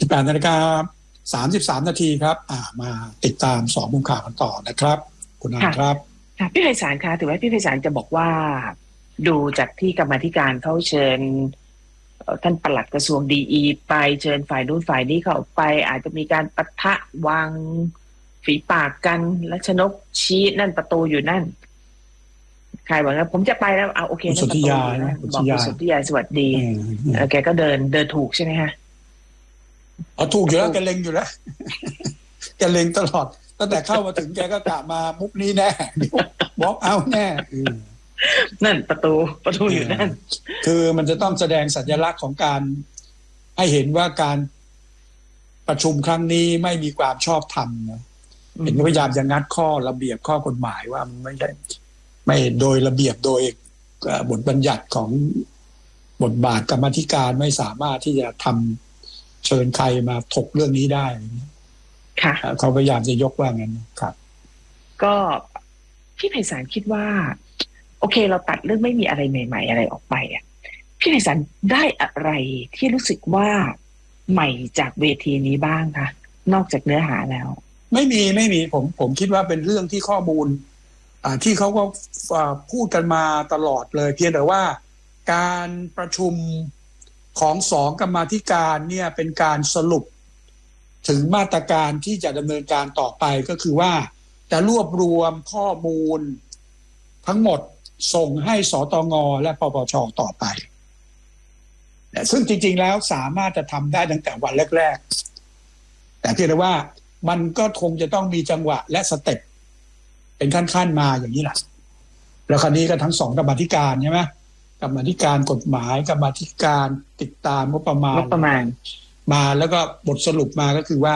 18:33 น.ครับมาติดตาม2 มุมข่าวกันต่อนะครับคุณอาครับพี่ไพศาลคะถือว่าพี่ไพศาลจะบอกว่าดูจากที่กรรมาธิการเขาเชิญท่านปลัดกระทรวงดีไปเชิญฝ่ายนู้นฝ่ายนี้เข้าไปอาจจะมีการปะทะวางฝีปากกันและชนกชี้นั่นประตูอยู่นั่นใครบอกว่าผมจะไปแล้วโอเคนั่นประตูอยู่นั่นบอกคุณสุทธิยาสวัสดีแกก็เดินถูกใช่ไหมคะถูกอยู่แล้วแกเล็งอยู่แล้วแกเล็งตลอดตั้งแต่เข้ามาถึงแกก็กะมามุกนี้แน่บล็อกเอาแน่นั่นประตูอยู่นั่นคือมันจะต้องแสดงสัญลักษณ์ของการให้เห็นว่าการประชุมครั้งนี้ไม่มีความชอบธรรมนะเห็นพยายามจะงัดข้อระเบียบข้อกฎหมายว่ามันไม่ใช่ไม่โดยระเบียบโดยบทบัญญัติของบทบาทกรรมาธิการไม่สามารถที่จะทำเชิญใครมาถกเรื่องนี้ได้ค่ะเขาพยายามจะยกว่างั้นครับก็พี่ไพศาลคิดว่าโอเคเราตัดเรื่องไม่มีอะไรใหม่ๆอะไรออกไปพี่ไพศาลได้อะไรที่รู้สึกว่าใหม่จากเวทีนี้บ้างคะนอกจากเนื้อหาแล้วไม่มีผมคิดว่าเป็นเรื่องที่ข้อมูลที่เขาก็พูดกันมาตลอดเลยเพียงแต่ว่าการประชุมของ2 กรรมาธิการเนี่ยเป็นการสรุปถึงมาตรการที่จะดำเนินการต่อไปก็คือว่าจะรวบรวมข้อมูลทั้งหมดส่งให้สตง.และปปช.ต่อไปซึ่งจริงๆแล้วสามารถจะทำได้ตั้งแต่วันแรกๆแต่เพียงแต่ว่ามันก็คงจะต้องมีจังหวะและสเต็ปเป็นขั้นๆมาอย่างนี้แหละแล้วคราวนี้ก็ทั้ง2 กรรมาธิการใช่ไหมกรรมาธิการกฎหมายกรรมาธิการติดตามงบประมาณมาแล้วก็บทสรุปมาก็คือว่า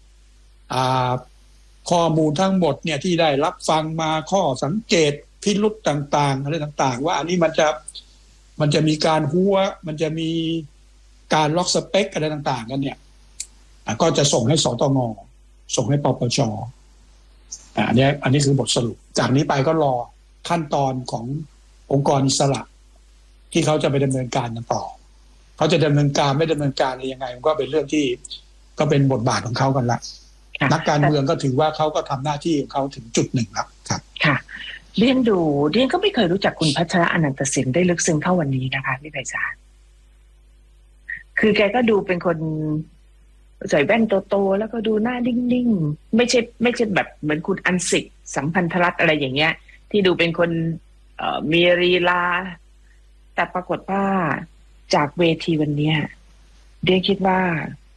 ข้อมูลทั้งหมดเนี่ยที่ได้รับฟังมาข้อสังเกตพิรุธต่างๆอะไรต่างๆว่าอันนี้มันจะมีการหัวมันจะมีการล็อกสเปคอะไรต่างๆกันเนี่ยก็จะส่งให้สตง.ส่งให้ปปช.อันนี้คือบทสรุปจากนี้ไปก็รอขั้นตอนขององค์กรอิสระที่เขาจะไปดำเนินการต่อเขาจะดำเนินการไม่ดำเนินการอะไรยังไงมันก็เป็นเรื่องที่ก็เป็นบทบาทของเขากันละนักการเมืองก็ถือว่าเขาก็ทำหน้าที่ของเขาถึงจุดหนึ่งแล้วครับค่ะเรียนก็ไม่เคยรู้จักคุณพัชระอนันตสินได้ลึกซึ้งเท่าวันนี้นะคะพี่ไพศาลคือแกก็ดูเป็นคนใส่แว่นโตๆแล้วก็ดูหน้านิ่งๆไม่ใช่แบบเหมือนคุณอันสิกสัมพันธรัตน์อะไรอย่างเงี้ยที่ดูเป็นคนมีลีลาแต่ปรากฏว่าจากเวทีวันนี้เรียนคิดว่า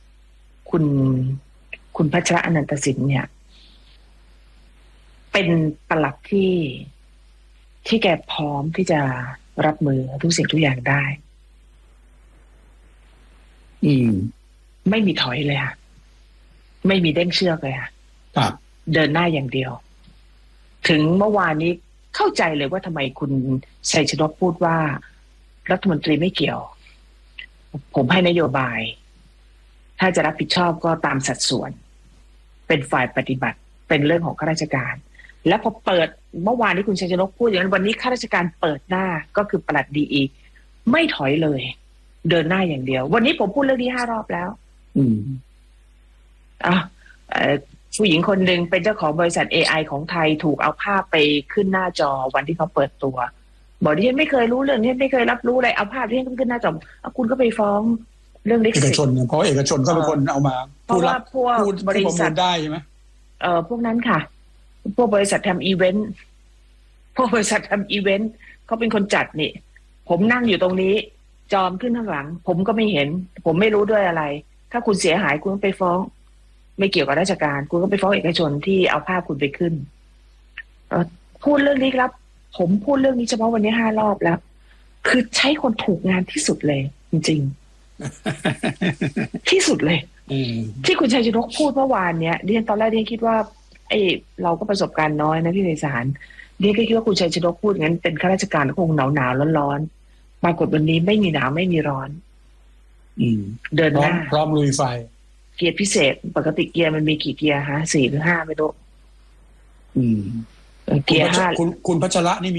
คุณพัชระอนันตสินเนี่ยเป็นปลัดที่แกพร้อมที่จะรับมือทุกสิ่งทุกอย่างได้ไม่มีถอยเลยค่ะไม่มีเด้งเชือกเลยค่ะเดินหน้าอย่างเดียวถึงเมื่อวานนี้เข้าใจเลยว่าทำไมคุณชัยชนกพูดว่ารัฐมนตรีไม่เกี่ยวผมให้นโยบายถ้าจะรับผิดชอบก็ตามสัดส่วนเป็นฝ่ายปฏิบัติเป็นเรื่องของข้าราชการแล้วพอเปิดเมื่อวานนี้คุณชัยชนกพูดอย่างนั้นวันนี้ข้าราชการเปิดหน้าก็คือปลัดดีไม่ถอยเลยเดินหน้าอย่างเดียววันนี้ผมพูดเรื่องนี้5 รอบแล้วผู้หญิงคนหนึ่งเป็นเจ้าของบริษัท AI ของไทยถูกเอาภาพไปขึ้นหน้าจอวันที่เขาเปิดตัวบอกดิฉันไม่เคยรู้เรื่องนี้ไม่เคยรับรู้อะไรเอาภาพที่ขึ้นหน้าจอคุณก็ไปฟ้องเรื่องลิขสิทธิ์เอกชนเพราะเอกชนก็เป็นคนเอามาเพราะว่าพวกบริษัทได้ใช่ไหมพวกนั้นค่ะพวกบริษัททำอีเวนต์เขาเป็นคนจัดนี่ผมนั่งอยู่ตรงนี้จอมขึ้นข้างหลังผมก็ไม่เห็นผมไม่รู้ด้วยอะไรถ้าคุณเสียหายคุณไปฟ้องไม่เกี่ยวกับราชการคุณก็ไปฟ้องเอกชนที่เอาภาพคุณไปขึ้นพูดเรื่องนี้ครับผมพูดเรื่องนี้เฉพาะวันนี้5 รอบแล้วคือใช้คนถูกงานที่สุดเลยจริงๆที่สุดเลยที่คุณชัยชนกพูดเมื่อวานเนี้ยดิฉันตอนแรกดิฉันคิดว่าเราก็ประสบการณ์น้อยนะพี่ไพศาลดิฉันก็คิดว่าคุณชัยชนกพูดงั้นเป็นข้าราชการคงหนาวร้อนปรากฏวันนี้ไม่มีหนาวไม่มีร้อนเดินหน้าพร้อมลุยไฟเกียร์พิเศษปกติเกียร์มันมีกี่เกียร์ฮะ4 หรือ 5ไม่รู้เกียร์ 5 คุณพัชระนี่